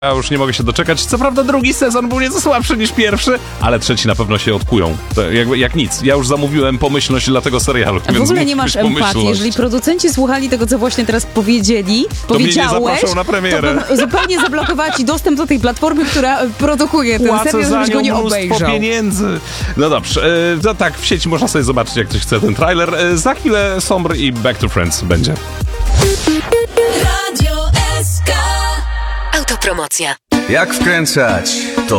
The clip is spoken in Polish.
Ja już nie mogę się doczekać. Co prawda drugi sezon był nieco słabszy niż pierwszy, ale trzeci na pewno się odkują. To jak nic. Ja już zamówiłem pomyślność dla tego serialu. W ogóle nie masz empatii. Jeżeli producenci słuchali tego, co właśnie teraz powiedziałeś, mnie nie zaproszą na premierę. to zupełnie zablokowała ci dostęp do tej platformy, która produkuje ten serial, żebyś go nie obejrzał. Pieniędzy. No dobrze, to tak, w sieci można sobie zobaczyć, jak ktoś chce ten trailer. Za chwilę Sombr i Back to Friends będzie. Radio SK. Autopromocja. Jak wkręcać? To